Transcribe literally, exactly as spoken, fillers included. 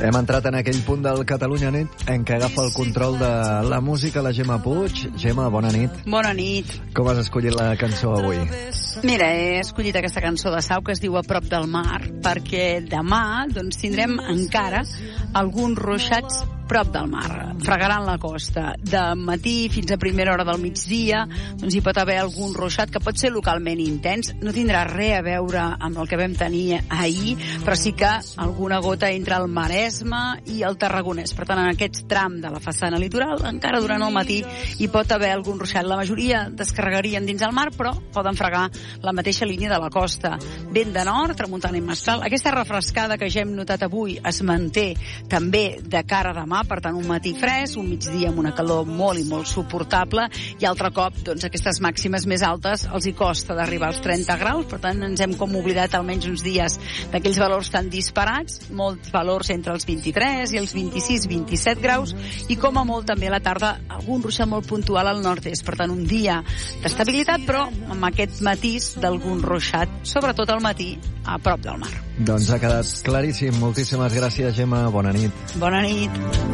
Hem entrat en aquell punt del Catalunya Nit en què agafa el control de la música la Gemma Puig. Gemma, bona nit. Bona nit. Com has escollit la cançó avui? Mira, he escollit aquesta cançó de Sau que es diu A prop del mar, perquè demà doncs, tindrem encara alguns ruixats prop del mar, fregaran la costa. De matí fins a primera hora del migdia doncs hi pot haver algun ruixat que pot ser localment intens. No tindrà res a veure amb el que vam tenir ahir, però sí que alguna gota entre el Maresme i el Tarragonès. Per tant, en aquest tram de la façana litoral, encara durant el matí hi pot haver algun ruixat. La majoria descarregarien dins el mar, però poden fregar la mateixa línia de la costa. Vent de nord, tramuntana i mestral. Aquesta refrescada que ja hem notat avui es manté també de cara a demà, per tant un matí fresc, un migdia amb una calor molt i molt suportable, i altre cop doncs, aquestes màximes més altes els hi costa d'arribar als trenta graus, per tant ens hem com oblidat almenys uns dies d'aquells valors tan disparats, molts valors entre els vint-i-tres i els vint-i-sis vint-i-set graus, i com a molt també a la tarda algun ruixat molt puntual al nord-est, per tant un dia d'estabilitat però amb aquest matís d'algun ruixat, sobretot al matí a prop del mar. Doncs ha quedat claríssim. Moltíssimes gràcies, Gemma. Bona nit. Bona nit.